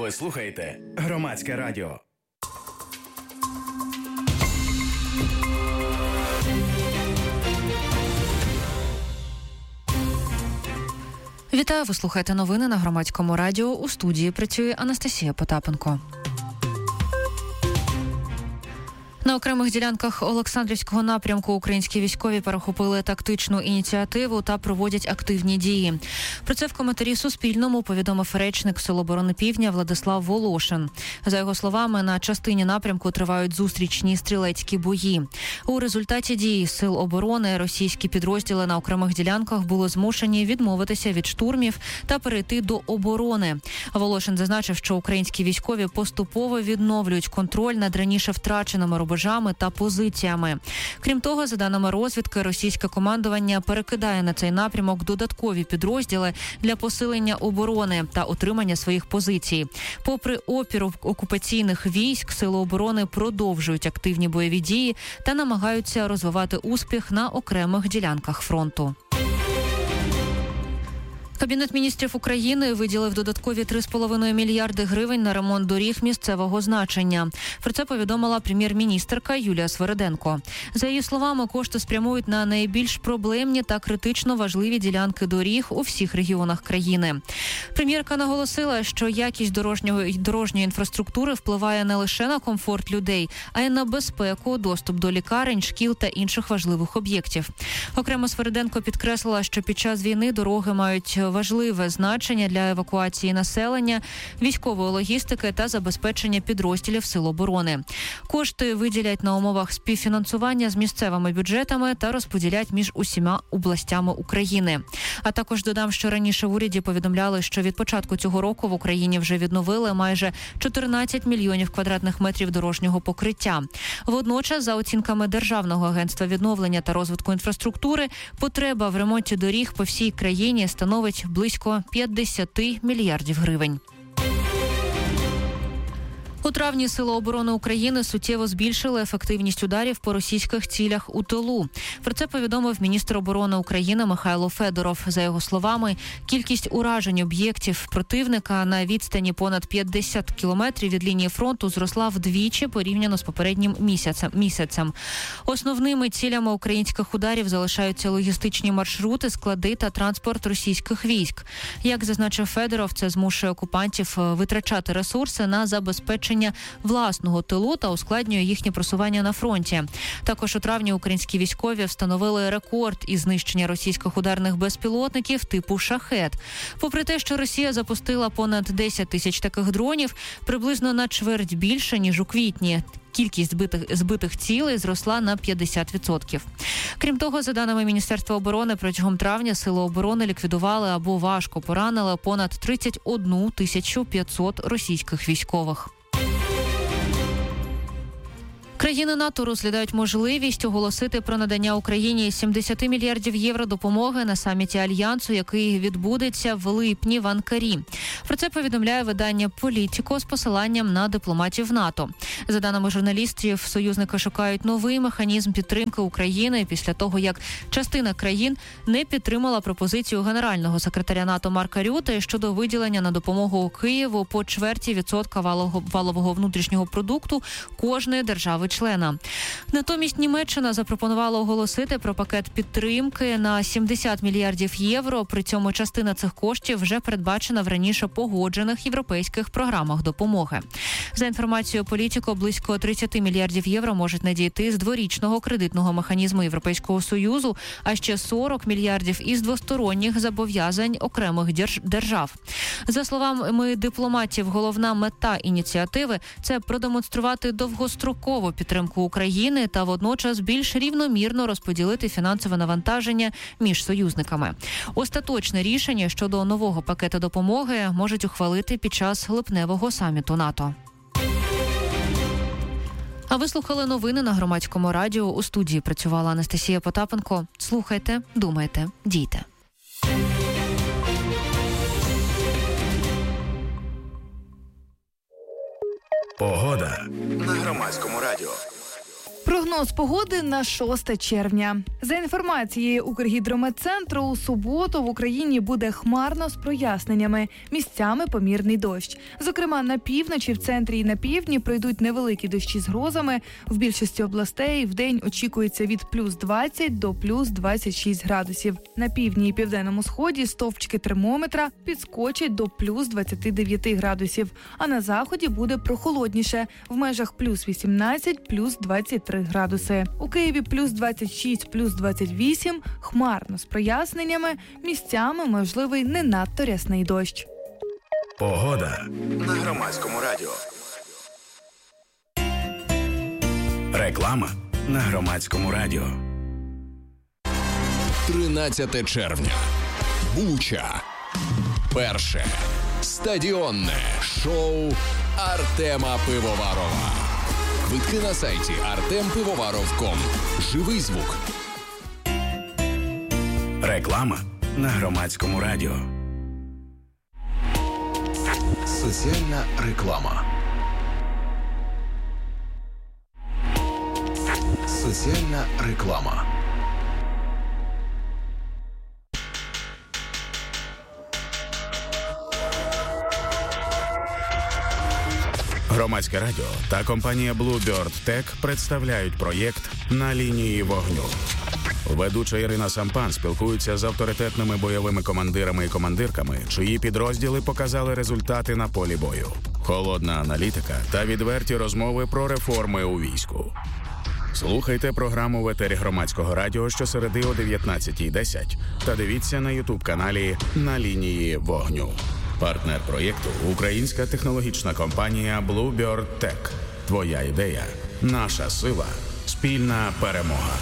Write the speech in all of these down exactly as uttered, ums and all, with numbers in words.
Ви слухаєте Громадське радіо. Вітаю, ви слухаєте новини на Громадському радіо. У студії працює Анастасія Потапенко. На окремих ділянках Олександрівського напрямку українські військові перехопили тактичну ініціативу та проводять активні дії. Про це в коментарі Суспільному повідомив речник Сил оборони Півдня Владислав Волошин. За його словами, на частині напрямку тривають зустрічні стрілецькі бої. У результаті дій Сил оборони російські підрозділи на окремих ділянках були змушені відмовитися від штурмів та перейти до оборони. Волошин зазначив, що українські військові поступово відновлюють контроль над раніше втраченими рубежами та позиціями. Крім того, за даними розвідки, російське командування перекидає на цей напрямок додаткові підрозділи для посилення оборони та утримання своїх позицій. Попри опір окупаційних військ, Сили оборони продовжують активні бойові дії та намагаються розвивати успіх на окремих ділянках фронту. Кабінет міністрів України виділив додаткові три з половиною мільярди гривень на ремонт доріг місцевого значення. Про це повідомила прем'єр-міністерка Юлія Свериденко. За її словами, кошти спрямують на найбільш проблемні та критично важливі ділянки доріг у всіх регіонах країни. Прем'єрка наголосила, що якість дорожньої, дорожньої інфраструктури впливає не лише на комфорт людей, а й на безпеку, доступ до лікарень, шкіл та інших важливих об'єктів. Окремо Свериденко підкреслила, що під час війни дороги мають важливе значення для евакуації населення, військової логістики та забезпечення підрозділів Сил оборони. Кошти виділять на умовах співфінансування з місцевими бюджетами та розподілять між усіма областями України. А також додам, що раніше в уряді повідомляли, що від початку цього року в Україні вже відновили майже чотирнадцять мільйонів квадратних метрів дорожнього покриття. Водночас, за оцінками Державного агентства відновлення та розвитку інфраструктури, потреба в ремонті доріг по всій країні становить близько п'ятдесят мільярдів гривень. У травні Сили оборони України суттєво збільшили ефективність ударів по російських цілях у тилу. Про це повідомив міністр оборони України Михайло Федоров. За його словами, кількість уражень об'єктів противника на відстані понад п'ятдесят кілометрів від лінії фронту зросла вдвічі порівняно з попереднім місяцем. Основними цілями українських ударів залишаються логістичні маршрути, склади та транспорт російських військ. Як зазначив Федоров, це змушує окупантів витрачати ресурси на забезпечення власного тилу та ускладнює їхнє просування на фронті. Також у травні українські військові встановили рекорд із знищення російських ударних безпілотників типу «Шахед». Попри те, що Росія запустила понад десять тисяч таких дронів, приблизно на чверть більше, ніж у квітні. Кількість збитих, збитих цілей зросла на п'ятдесят відсотків. Крім того, за даними Міністерства оборони, протягом травня Сили оборони ліквідували або важко поранили понад тридцять одну тисячу п'ятсот російських військових. Країни НАТО розглядають можливість оголосити про надання Україні сімдесят мільярдів євро допомоги на саміті Альянсу, який відбудеться в липні в Анкарі. Про це повідомляє видання «Політіко» з посиланням на дипломатів НАТО. За даними журналістів, союзники шукають новий механізм підтримки України після того, як частина країн не підтримала пропозицію генерального секретаря НАТО Марка Рюте щодо виділення на допомогу Києву по чверті відсотка валового, валового внутрішнього продукту кожної держави члена. Натомість Німеччина запропонувала оголосити про пакет підтримки на сімдесят мільярдів євро, при цьому частина цих коштів вже передбачена в раніше погоджених європейських програмах допомоги. За інформацією «Політіко», близько тридцять мільярдів євро можуть надійти з дворічного кредитного механізму Європейського Союзу, а ще сорок мільярдів із двосторонніх зобов'язань окремих держав. За словами дипломатів, головна мета ініціативи – це продемонструвати довгострокову підтримку України та водночас більш рівномірно розподілити фінансове навантаження між союзниками. Остаточне рішення щодо нового пакету допомоги можуть ухвалити під час липневого саміту НАТО. А ви слухали новини на Громадському радіо. У студії працювала Анастасія Потапенко. Слухайте, думайте, дійте. Погода на Громадському радіо. Прогноз погоди на шосте червня. За інформацією Укргідрометцентру, у суботу в Україні буде хмарно з проясненнями. Місцями помірний дощ. Зокрема, на півночі, в центрі і на півдні пройдуть невеликі дощі з грозами. В більшості областей вдень очікується від плюс двадцять до плюс двадцять шість градусів. На півдні і південному сході стовпчики термометра підскочать до плюс двадцять дев'ять градусів. А на заході буде прохолодніше. В межах плюс вісімнадцять, плюс двадцять три градуси. У Києві плюс двадцять шість, плюс двадцять вісім, хмарно з проясненнями, місцями можливий не надто рясний дощ. Погода на Громадському радіо. Реклама на Громадському радіо. тринадцяте червня. Буча. Перше стадіонне шоу Артема Пивоварова. Квитки на сайті артем пивоваров крапка ком. Живий звук. Реклама на Громадському радіо. Соціальна реклама. Соціальна реклама. Громадське радіо та компанія Bluebird Tech представляють проєкт «На лінії вогню». Ведуча Ірина Сампан спілкується з авторитетними бойовими командирами і командирками, чиї підрозділи показали результати на полі бою. Холодна аналітика та відверті розмови про реформи у війську. Слухайте програму в етері Громадського радіо щосереди о дев'ятнадцятій десять та дивіться на ютуб-каналі «На лінії вогню». Партнер проєкту – українська технологічна компанія Bluebird Tech. Твоя ідея – наша сила. Спільна перемога.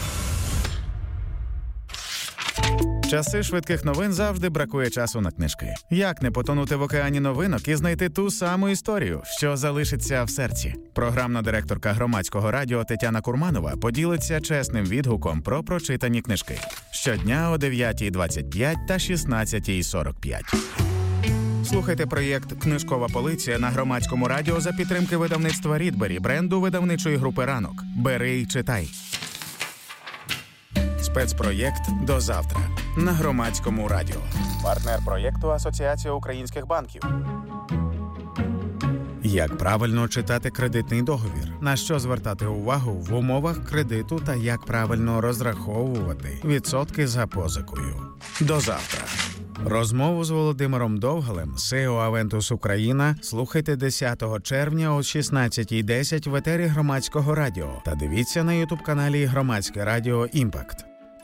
Часи швидких новин завжди бракує часу на книжки. Як не потонути в океані новинок і знайти ту саму історію, що залишиться в серці? Програмна директорка Громадського радіо Тетяна Курманова поділиться чесним відгуком про прочитані книжки. Щодня о дев'ятій двадцять п'ять та шістнадцятій сорок п'ять. Слухайте проєкт «Книжкова полиця» на Громадському радіо за підтримки видавництва «Рідбері», бренду видавничої групи «Ранок». Бери й читай. Спецпроєкт «До завтра» на Громадському радіо. Партнер проєкту Асоціація українських банків. Як правильно читати кредитний договір? На що звертати увагу в умовах кредиту та як правильно розраховувати відсотки за позикою? До завтра. Розмову з Володимиром Довгалем, сі і о Aventus Україна, слухайте десятого червня о шістнадцятій десять в етері Громадського радіо та дивіться на ютуб-каналі Громадське радіо «Імпакт».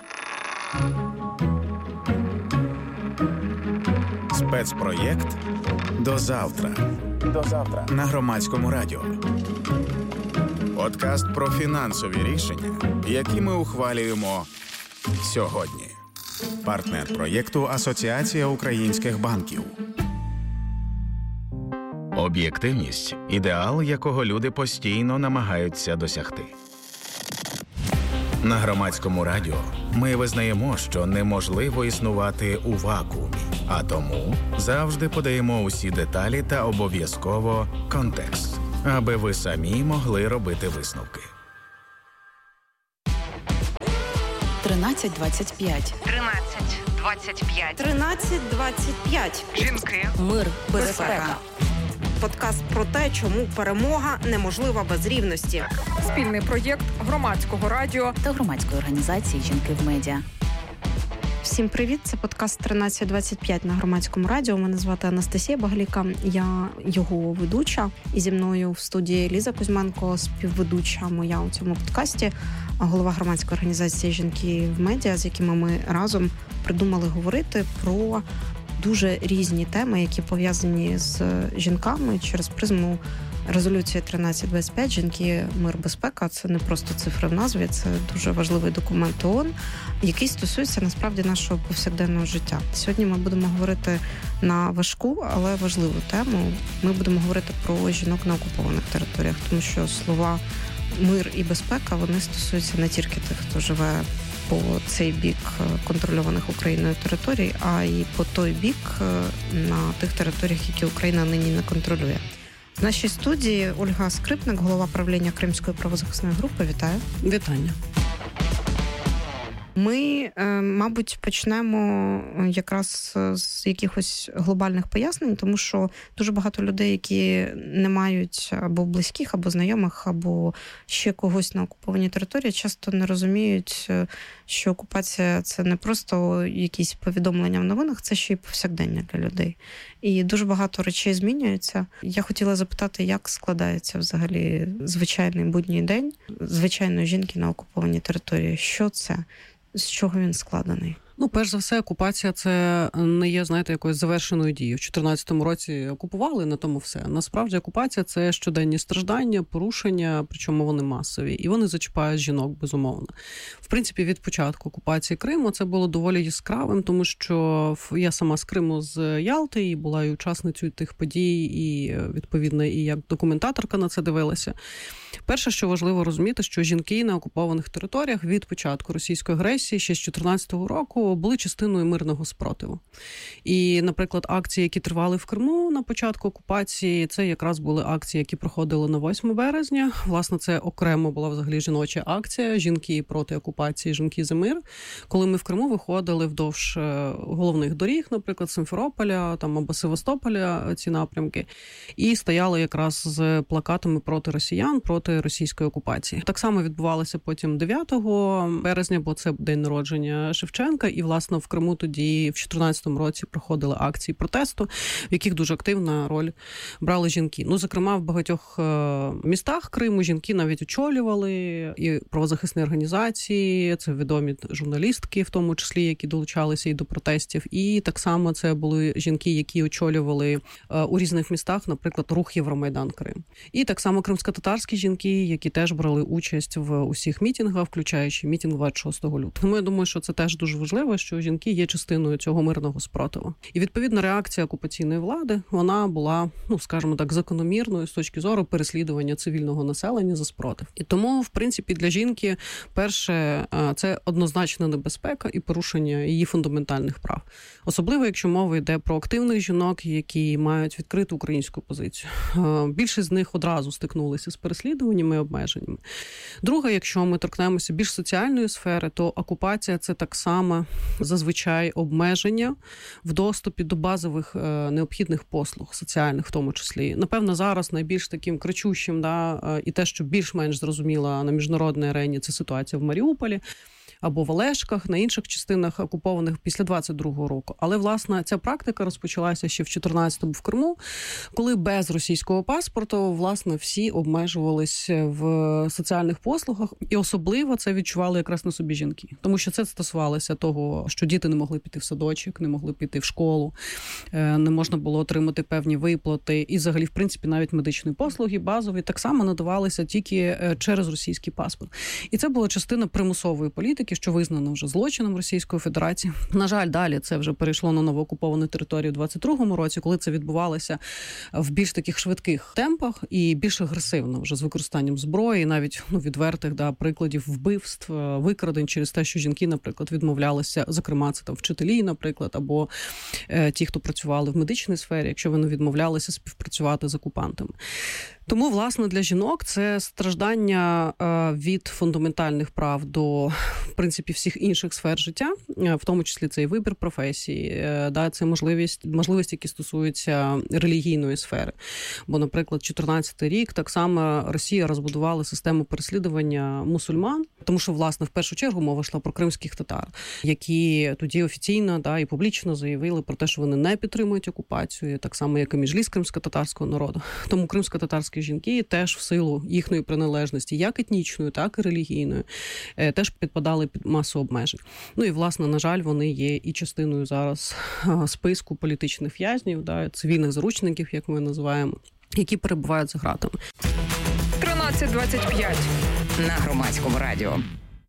Спецпроєкт «До завтра». До завтра на Громадському радіо. Подкаст про фінансові рішення, які ми ухвалюємо сьогодні. Партнер проєкту Асоціація українських банків. Об'єктивність – ідеал, якого люди постійно намагаються досягти. На Громадському радіо ми визнаємо, що неможливо існувати у вакуумі, а тому завжди подаємо усі деталі та обов'язково контекст, аби ви самі могли робити висновки. тринадцять двадцять п'ять. тринадцять двадцять п'ять. тринадцять двадцять п'ять. Жінки. Мир, безпека. Безпека. Подкаст про те, чому перемога неможлива без рівності. Спільний проєкт Громадського радіо Та громадської організації «Жінки в медіа». Всім привіт, це подкаст тринадцять двадцять п'ять на Громадському радіо. Мене звати Анастасія Багаліка, я його ведуча. І зі мною в студії Ліза Кузьменко, співведуча моя у цьому подкасті, голова громадської організації «Жінки в медіа», з якими ми разом придумали говорити про дуже різні теми, які пов'язані з жінками через призму резолюції тринадцять двадцять п'ять «Жінки, мир, безпека». Це не просто цифри в назві, це дуже важливий документ ООН, який стосується насправді нашого повсякденного життя. Сьогодні ми будемо говорити на важку, але важливу тему. Ми будемо говорити про жінок на окупованих територіях, тому що слова «мир» і «безпека» вони стосуються не тільки тих, хто живе по цей бік контрольованих Україною територій, а й по той бік на тих територіях, які Україна нині не контролює. В нашій студії Ольга Скрипник, голова правління Кримської правозахисної групи. Вітаю. Вітання. Ми, мабуть, почнемо якраз з якихось глобальних пояснень, тому що дуже багато людей, які не мають або близьких, або знайомих, або ще когось на окупованій території, часто не розуміють, що окупація – це не просто якісь повідомлення в новинах, це ще й повсякдення для людей. І дуже багато речей змінюються. Я хотіла запитати, як складається взагалі звичайний будній день звичайної жінки на окупованій території? Що це? З чого він складений? Ну, перш за все, окупація – це не є, знаєте, якоюсь завершеною дією. В чотирнадцятому році окупували, на тому все. Насправді, окупація – це щоденні страждання, порушення, причому вони масові. І вони зачіпають жінок, безумовно. В принципі, від початку окупації Криму це було доволі яскравим, тому що я сама з Криму, з Ялти, і була і учасницею тих подій, і, відповідно, і як документаторка на це дивилася. Перше, що важливо розуміти, що жінки на окупованих територіях від початку російської агресії ще з чотирнадцятого року були частиною мирного спротиву. І, наприклад, акції, які тривали в Криму на початку окупації, це якраз були акції, які проходили на восьме березня. Власне, це окремо була взагалі жіноча акція «Жінки проти окупації, жінки за мир», коли ми в Криму виходили вдовж головних доріг, наприклад, Симферополя там, або Севастополя, ці напрямки, і стояли якраз з плакатами проти росіян, проти російської окупації. Так само відбувалося потім дев'ятого березня, бо це день народження Шевченка, і, власне, в Криму тоді в чотирнадцятому році проходили акції протесту, в яких дуже активна роль брали жінки. Ну, зокрема, в багатьох містах Криму жінки навіть очолювали і правозахисні організації, це відомі журналістки, в тому числі, які долучалися і до протестів, і так само це були жінки, які очолювали у різних містах, наприклад, рух Євромайдан Крим. І так само кримськотатарські жінки, які теж брали участь в усіх мітингах, включаючи мітинг двадцять шостого лютого. Тому я думаю, що це теж дуже важливо, що жінки є частиною цього мирного спротиву. І, відповідно, реакція окупаційної влади, вона була, ну, скажімо так, закономірною з точки зору переслідування цивільного населення за спротив. І тому, в принципі, для жінки, перше, це однозначна небезпека і порушення її фундаментальних прав. Особливо, якщо мова йде про активних жінок, які мають відкриту українську позицію. Більшість з них одразу стикнулися з переслідуваннями і обмеженнями. Друге, якщо ми торкнемося більш соціальної сфери, то окупація – це так само зазвичай обмеження в доступі до базових необхідних послуг, соціальних в тому числі. Напевно, зараз найбільш таким кричущим, да, і те, що більш-менш зрозуміло на міжнародній арені, це ситуація в Маріуполі, або в Олешках, на інших частинах окупованих після двадцять другого року. Але, власне, ця практика розпочалася ще в чотирнадцятому в Криму, коли без російського паспорту, власне, всі обмежувались в соціальних послугах, і особливо це відчували якраз на собі жінки. Тому що це стосувалося того, що діти не могли піти в садочок, не могли піти в школу, не можна було отримати певні виплати, і взагалі, в принципі, навіть медичні послуги базові так само надавалися тільки через російський паспорт. І це була частина примусової політики, що визнано вже злочином Російської Федерації. На жаль, далі це вже перейшло на новоокуповану територію у двадцять другому році, коли це відбувалося в більш таких швидких темпах і більш агресивно, вже з використанням зброї, навіть, ну, відвертих, да, прикладів вбивств, викрадень через те, що жінки, наприклад, відмовлялися, зокрема, це там вчителі, наприклад, або е, ті, хто працювали в медичній сфері, якщо вони відмовлялися співпрацювати з окупантами. Тому, власне, для жінок це страждання від фундаментальних прав до, в принципі, всіх інших сфер життя, в тому числі це і вибір професії, да, це можливість, можливості, які стосуються релігійної сфери. Бо, наприклад, чотирнадцятий рік так само Росія розбудувала систему переслідування мусульман, тому що, власне, в першу чергу мова йшла про кримських татар, які тоді офіційно, да, і публічно заявили про те, що вони не підтримують окупацію, так само, як і меджліс кримськотатарського народу. Тому кримськотатарські жінки теж в силу їхньої приналежності, як етнічної, так і релігійної, теж підпадали під масу обмежень. Ну і, власне, на жаль, вони є і частиною зараз списку політичних в'язнів, да, цивільних заручників, як ми називаємо, які перебувають за ґратами. тринадцять двадцять п'ять на Громадському радіо.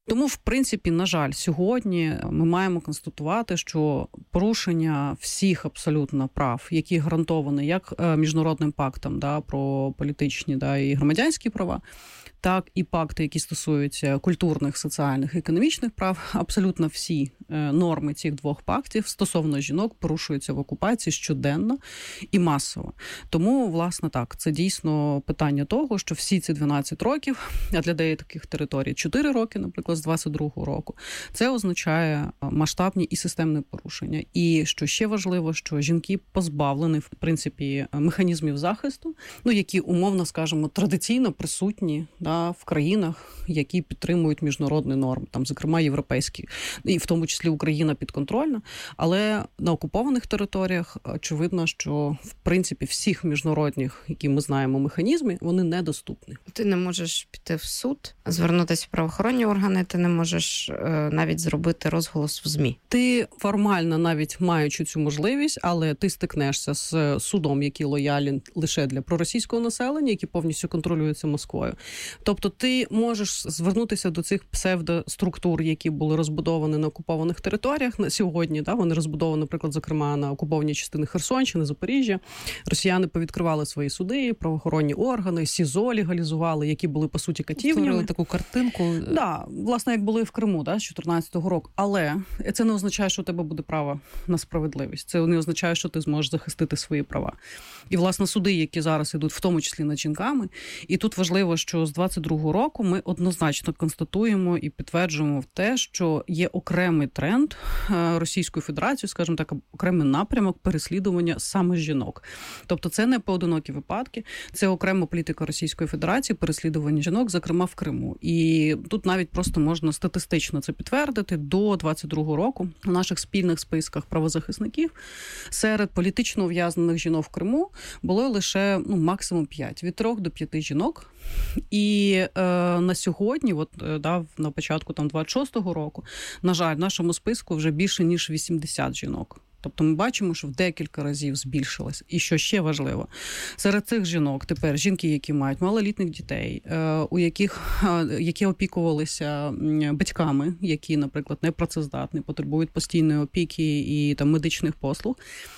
Тому, в принципі, на жаль, сьогодні ми маємо констатувати, що порушення всіх абсолютно прав, які гарантовані як міжнародним пактом, да, про політичні, да, і громадянські права, так і пакти, які стосуються культурних, соціальних, економічних прав, абсолютно всі норми цих двох пактів стосовно жінок порушуються в окупації щоденно і масово. Тому, власне, так, це дійсно питання того, що всі ці дванадцять років, а для деяких територій чотири роки, наприклад, з двадцять другого року, це означає масштабні і системні порушення. І, що ще важливо, що жінки позбавлені, в принципі, механізмів захисту, ну, які, умовно, скажімо, традиційно присутні, да, в країнах, які підтримують міжнародні норми, там, зокрема, європейські, і в тому числі Україна підконтрольна, але на окупованих територіях очевидно, що, в принципі, всіх міжнародних, які ми знаємо, механізмів, вони недоступні. Ти не можеш піти в суд, звернутися в правоохоронні органи, ти не можеш е, навіть зробити розголос в ЗМІ. Ти формально, навіть маючи цю можливість, але ти стикнешся з судом, який лояльний лише для проросійського населення, який повністю контролюється Москвою. Тобто ти можеш звернутися до цих псевдоструктур, які були розбудовані на окупованих територіях на сьогодні. Да, вони розбудовані, наприклад, зокрема, на окупованій частині Херсонщини, Запоріжжя. Росіяни повідкривали свої суди, правоохоронні органи, СІЗО легалізували, які були, по суті, катівнями. Створили таку картинку. Да, власне, як були в Криму, да, з чотирнадцятого року. Але це не означає, що у тебе буде право на справедливість. Це не означає, що ти зможеш захистити свої права. І, власне, суди, які зараз ідуть, в тому числі над жінками. І тут важливо, що з двадцять другого року ми однозначно констатуємо і підтверджуємо те, що є окремий тренд Російської Федерації, скажімо так, окремий напрямок переслідування саме жінок. Тобто це не поодинокі випадки, це окрема політика Російської Федерації переслідування жінок, зокрема в Криму. І тут навіть просто можна статистично це підтвердити. До двадцять другого року в наших спільних списках правозахисників серед політично ув'язнених жінок в Криму було лише, ну, максимум п'ять, від трьох до п'яти жінок. І е, на сьогодні, от, да, на початку там двадцять шостого року, на жаль, в нашому списку вже більше ніж вісімдесят жінок. Тобто ми бачимо, що в декілька разів збільшилось. І що ще важливо, серед цих жінок тепер жінки, які мають малолітніх дітей, у яких, які опікувалися батьками, які, наприклад, непрацездатні, потребують постійної опіки і там медичних послуг.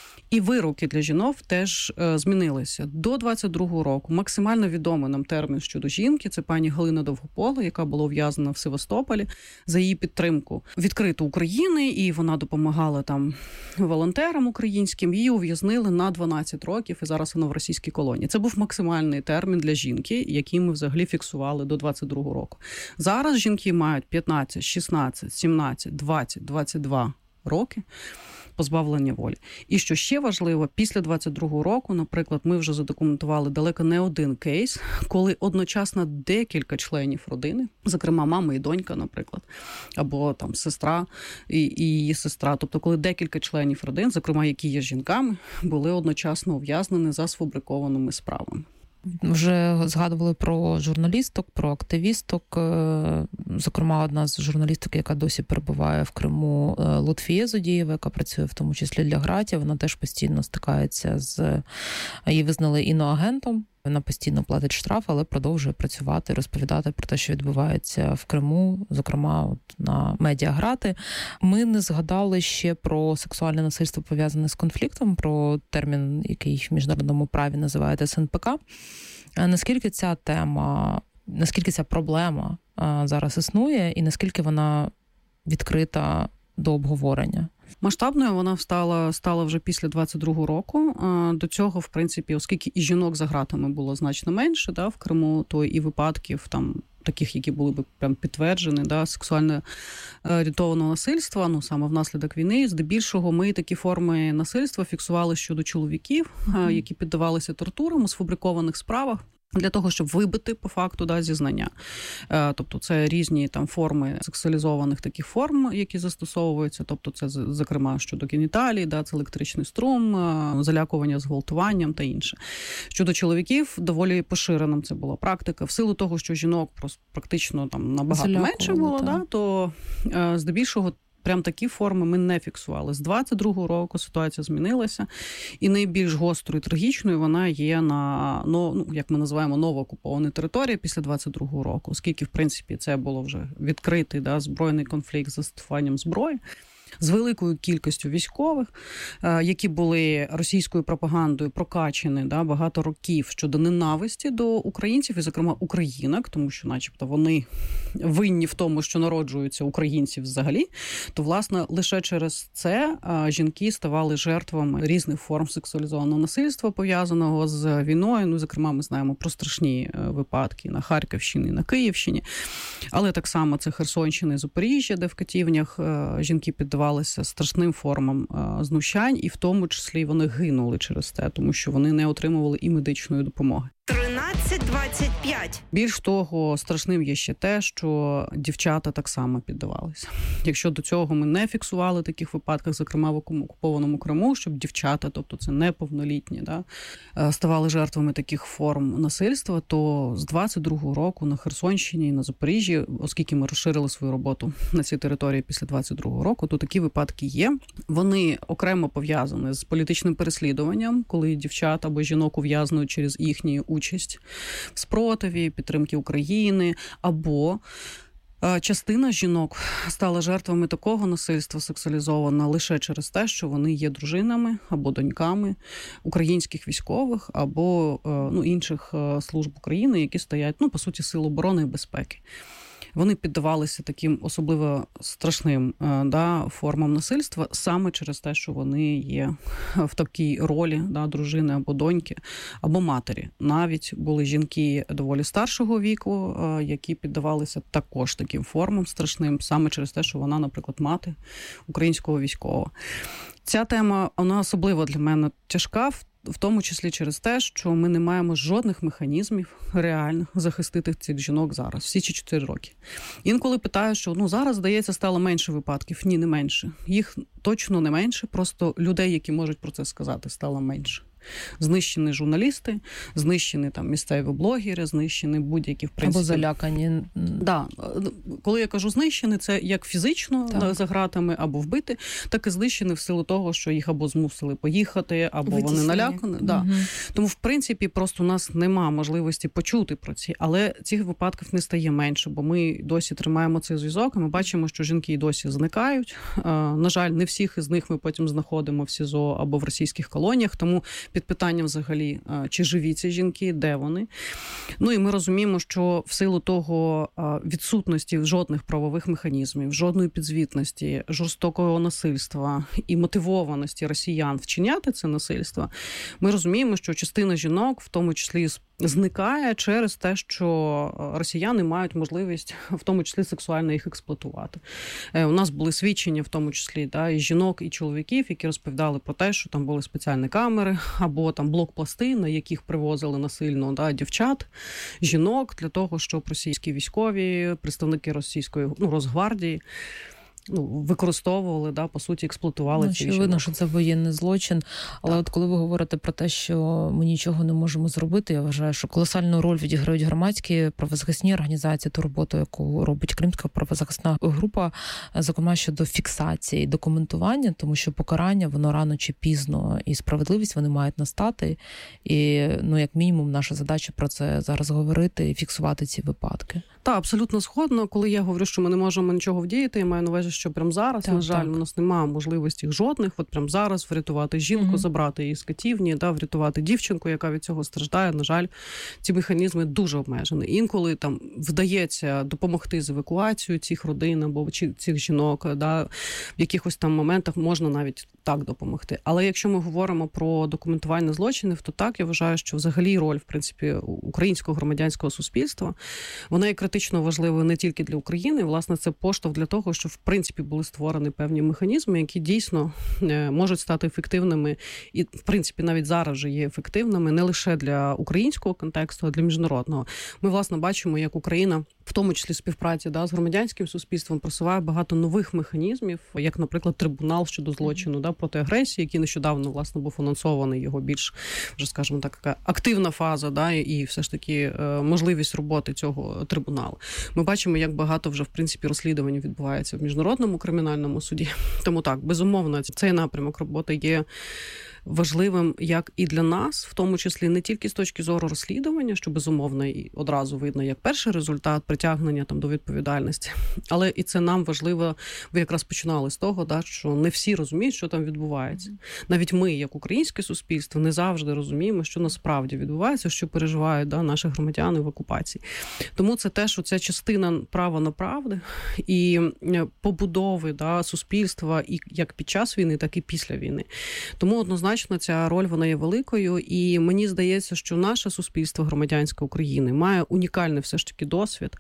І вироки для жінок теж е, змінилися. До двадцять другого року максимально відомий нам термін щодо жінки – це пані Галина Довгопола, яка була ув'язнена в Севастополі за її підтримку відкриту України, і вона допомагала там волонтерам українським. Її ув'язнили на дванадцять років, і зараз вона в російській колонії. Це був максимальний термін для жінки, який ми взагалі фіксували до двадцять другого року. Зараз жінки мають п'ятнадцять, шістнадцять, сімнадцять, двадцять, двадцять два роки позбавлення волі. І що ще важливо, після двадцять другого року, наприклад, ми вже задокументували далеко не один кейс, коли одночасно декілька членів родини, зокрема мама і донька, наприклад, або там сестра і, і її сестра, тобто коли декілька членів родин, зокрема, які є жінками, були одночасно ув'язнені за сфабрикованими справами. Вже згадували про журналісток, про активісток. Зокрема, одна з журналісток, яка досі перебуває в Криму, Лутфія Зодієва, яка працює в тому числі для Граті, вона теж постійно стикається з... Її визнали іноагентом. Вона постійно платить штраф, але продовжує працювати, розповідати про те, що відбувається в Криму, зокрема от на медіаграти. Ми не згадали ще про сексуальне насильство, пов'язане з конфліктом, про термін, який в міжнародному праві називають ес ен пе ка. Наскільки ця тема, наскільки ця проблема зараз існує і наскільки вона відкрита до обговорення? Масштабною вона стала, стала вже після двадцять другого року. До цього, в принципі, оскільки і жінок за ґратами було значно менше, да, в Криму, то і випадків там таких, які були б прям підтверджені, да, сексуально орієнтованого насильства, ну саме внаслідок війни, здебільшого ми такі форми насильства фіксували щодо чоловіків, mm-hmm. які піддавалися тортурам у сфабрикованих справах. Для того, щоб вибити, по факту, да, зізнання. Тобто це різні там форми сексуалізованих таких форм, які застосовуються. Тобто це, зокрема, щодо геніталій, да, це електричний струм, залякування зґвалтуванням та інше. Щодо чоловіків, доволі поширеним це була практика. В силу того, що жінок практично там набагато менше було, да, то здебільшого прям такі форми ми не фіксували. З двадцять другого року ситуація змінилася, і найбільш гострою і трагічною вона є на, ну, як ми називаємо, новоокупованій території після двадцять другого року, оскільки, в принципі, це було вже відкритий, да, збройний конфлікт з застосуванням зброї, з великою кількістю військових, які були російською пропагандою прокачені, да, багато років щодо ненависті до українців, і, зокрема, українок, тому що, начебто, вони винні в тому, що народжуються українців взагалі, то, власне, лише через це жінки ставали жертвами різних форм сексуалізованого насильства, пов'язаного з війною. Ну, зокрема, ми знаємо про страшні випадки на Харківщині, на Київщині, але так само це Херсонщина і Запоріжжя, де в катівнях жінки піддавалися страшним формам знущань, і в тому числі вони гинули через те, тому що вони не отримували і медичної допомоги. тринадцять двадцять п'ять. Більш того, страшним є ще те, що дівчата так само піддавалися. Якщо до цього ми не фіксували таких випадках, зокрема в окупованому Криму, щоб дівчата, тобто це неповнолітні, да, ставали жертвами таких форм насильства, то з двадцять другого року на Херсонщині і на Запоріжжі, оскільки ми розширили свою роботу на цій території після двадцять другого року, то такі випадки є. Вони окремо пов'язані з політичним переслідуванням, коли дівчат або жінок ув'язнують через їхні участь в спротиві, підтримки України, або частина жінок стала жертвами такого насильства сексуалізованого лише через те, що вони є дружинами або доньками українських військових або ну, інших служб України, які стоять, ну, по суті, Сил оборони і безпеки. Вони піддавалися таким особливо страшним, да, формам насильства саме через те, що вони є в такій ролі, да, дружини або доньки, або матері. Навіть були жінки доволі старшого віку, які піддавалися також таким формам страшним, саме через те, що вона, наприклад, мати українського військового. Ця тема, вона особливо для мене тяжка, в тому числі через те, що ми не маємо жодних механізмів реальних захистити цих жінок зараз, всі ці чотири роки. Інколи питаю, що ну зараз, здається, стало менше випадків. Ні, не менше. Їх точно не менше, просто людей, які можуть про це сказати, стало менше. Знищені журналісти, знищені там місцеві блогери, знищені будь-які, в принципі... Або залякані. Да. Коли я кажу знищені, це як фізично, так, за ґратами, або вбити, так і знищені в силу того, що їх або змусили поїхати, або Витіснені. Вони налякані. Угу. Да. Тому, в принципі, просто у нас нема можливості почути про ці. Але цих випадків не стає менше, бо ми досі тримаємо цей зв'язок, і ми бачимо, що жінки і досі зникають. На жаль, не всіх із них ми потім знаходимо в СІЗО або в російських колоніях, тому під питанням взагалі, чи живі ці жінки, де вони. Ну і ми розуміємо, що в силу того відсутності жодних правових механізмів, жодної підзвітності, жорстокого насильства і мотивованості росіян вчиняти це насильство, ми розуміємо, що частина жінок, в тому числі зникає через те, що росіяни мають можливість, в тому числі сексуально їх експлуатувати. У нас були свідчення, в тому числі, да, і жінок, і чоловіків, які розповідали про те, що там були спеціальні камери, або там блокпости, на яких привозили насильно, да, дівчат, жінок, для того, щоб російські військові, представники російської, ну, Росгвардії, ну, використовували, да, по суті, експлуатували ну, ці жінок. Очевидно, що це воєнний злочин. Але так. От коли ви говорите про те, що ми нічого не можемо зробити, я вважаю, що колосальну роль відіграють громадські правозахисні організації, ту роботу, яку робить Кримська правозахисна група, зокрема щодо фіксації, документування, тому що покарання, воно рано чи пізно, і справедливість вони мають настати. І, ну, як мінімум, наша задача про це зараз говорити і фіксувати ці випадки. Так, абсолютно згодно. Коли я говорю, що ми не можемо нічого вдіяти, я маю на увазі, що прямо зараз, так, на жаль, так. у нас немає можливості жодних, от прямо зараз врятувати жінку, угу. забрати її з катівні, да, врятувати дівчинку, яка від цього страждає. На жаль, ці механізми дуже обмежені. Інколи там вдається допомогти з евакуацією цих родин або цих жінок, да, в якихось там моментах можна навіть так допомогти. Але якщо ми говоримо про документування злочинів, то так, я вважаю, що взагалі роль, в принципі, українського громадянського суспільства, вона є критично важливою не тільки для України. Власне, це поштовх для того, що, в принципі, були створені певні механізми, які дійсно можуть стати ефективними і, в принципі, навіть зараз вже є ефективними не лише для українського контексту, а для міжнародного. Ми, власне, бачимо, як Україна в тому числі співпраці да, з громадянським суспільством, просуває багато нових механізмів, як, наприклад, трибунал щодо злочину да, проти агресії, який нещодавно, власне, був анонсований, його більш, вже, скажімо так, така активна фаза, да, і все ж таки можливість роботи цього трибуналу. Ми бачимо, як багато вже, в принципі, розслідувань відбувається в Міжнародному кримінальному суді. Тому так, безумовно, цей напрямок роботи є важливим як і для нас, в тому числі не тільки з точки зору розслідування, що безумовно і одразу видно як перший результат притягнення там до відповідальності, але і це нам важливо, ви якраз починали з того, да, що не всі розуміють, що там відбувається. Навіть ми, як українське суспільство, не завжди розуміємо, що насправді відбувається, що переживають да, наші громадяни в окупації. Тому це теж оця частина права на правди і побудови да, суспільства і як під час війни, так і після війни. Тому однозначно ця роль вона є великою, і мені здається, що наше суспільство громадянське України має унікальний все ж таки досвід.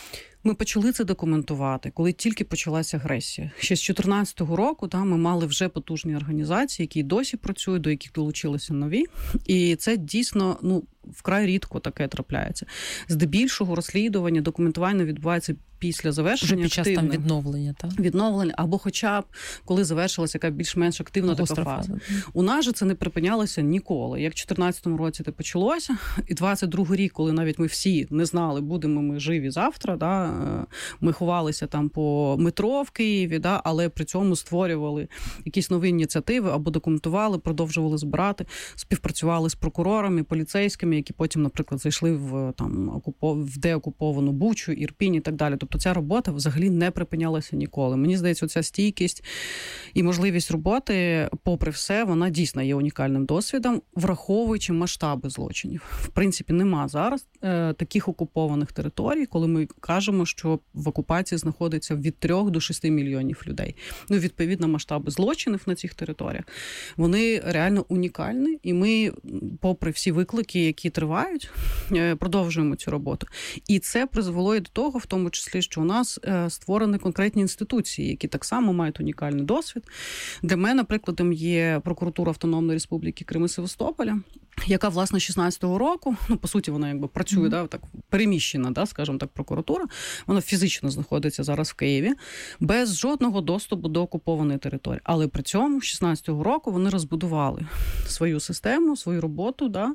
Ми почали це документувати, коли тільки почалася агресія. Ще з чотирнадцятого року да, ми мали вже потужні організації, які досі працюють, до яких долучилися нові. І це дійсно, ну, вкрай рідко таке трапляється. Здебільшого розслідування, документування відбувається після завершення. Вже під час там відновлення, так? Відновлення, або хоча б, коли завершилася яка більш-менш активна така фаза. фаза. У нас же це не припинялося ніколи. Як в чотирнадцятому році це почалося, і двадцять другий рік, коли навіть ми всі не знали, будемо ми живі завтра, да, ми ховалися там по метро в Києві, да, але при цьому створювали якісь нові ініціативи, або документували, продовжували збирати, співпрацювали з прокурорами, поліцейськими, які потім, наприклад, зайшли в, там, окупов... в деокуповану Бучу, Ірпінь і так далі. Тобто ця робота взагалі не припинялася ніколи. Мені здається, ця стійкість і можливість роботи, попри все, вона дійсно є унікальним досвідом, враховуючи масштаби злочинів. В принципі, нема зараз е, таких окупованих територій, коли ми кажемо, що в окупації знаходиться від трьох до шести мільйонів людей. Ну, відповідно, масштаби злочинів на цих територіях, вони реально унікальні, і ми, попри всі виклики, які тривають, е, продовжуємо цю роботу. І це призвело і до того, в тому числі, що у нас е, створені конкретні інституції, які так само мають унікальний досвід. Для мене, наприклад, є прокуратура Автономної Республіки Крим і Севастополя, яка, власне, шістнадцятого року, ну, по суті, вона якби працює, mm-hmm. да, так, переміщена, да, скажімо так, прокуратура, вона фізично знаходиться зараз в Києві, без жодного доступу до окупованої території. Але при цьому, шістнадцятого року, вони розбудували свою систему, свою роботу, да,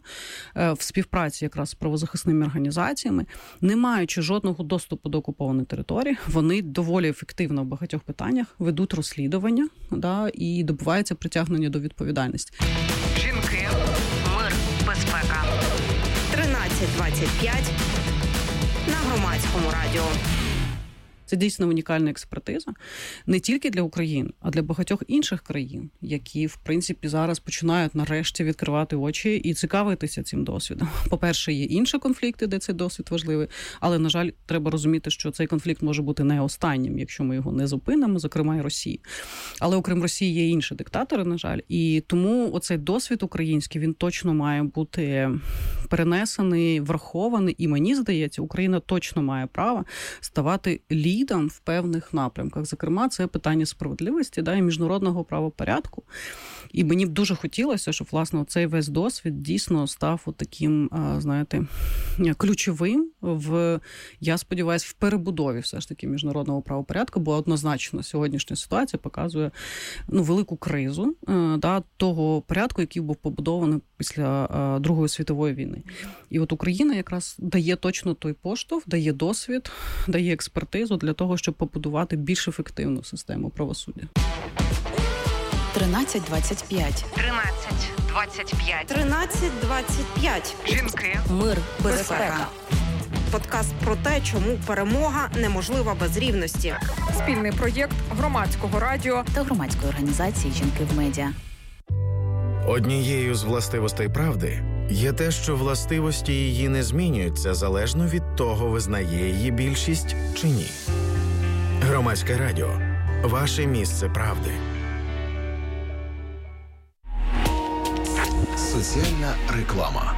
в співпраці якраз з правозахисними організаціями, не маючи жодного доступу до окупованої території, вони доволі ефективно в багатьох питаннях ведуть розслідування, да, і добиваються притягнення до відповідальності. Жінки. Безпека. тринадцять двадцять п'ять на Громадському радіо. Це дійсно унікальна експертиза не тільки для України, а для багатьох інших країн, які, в принципі, зараз починають нарешті відкривати очі і цікавитися цим досвідом. По-перше, є інші конфлікти, де цей досвід важливий, але, на жаль, треба розуміти, що цей конфлікт може бути не останнім, якщо ми його не зупинимо, зокрема і Росії. Але окрім Росії є інші диктатори, на жаль, і тому оцей досвід український, він точно має бути перенесений, врахований, і мені здається, Україна точно має право ставати лідером в певних напрямках. Зокрема, це питання справедливості, да, і міжнародного правопорядку. І мені б дуже хотілося, щоб, власне, цей весь досвід дійсно став от таким, знаєте, ключовим в, я сподіваюся, в перебудові все ж таки міжнародного правопорядку, бо однозначно сьогоднішня ситуація показує, ну, велику кризу, да, того порядку, який був побудований після Другої світової війни. І от Україна якраз дає точно той поштовх, дає досвід, дає експертизу для того, щоб побудувати більш ефективну систему правосуддя. тринадцять двадцять п'ять. тринадцять двадцять п'ять. тринадцять двадцять п'ять. Жінки. Мир. Безпека. Подкаст про те, чому перемога неможлива без рівності. Спільний проєкт Громадського радіо та громадської організації «Жінки в медіа». Однією з властивостей правди є те, що властивості її не змінюються залежно від того, визнає її більшість чи ні. Громадське радіо. Ваше місце правди. Соціальна реклама.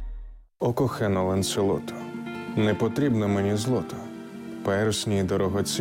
О, кохано Ланселото, не потрібно мені злото, персні й дорогоцінні.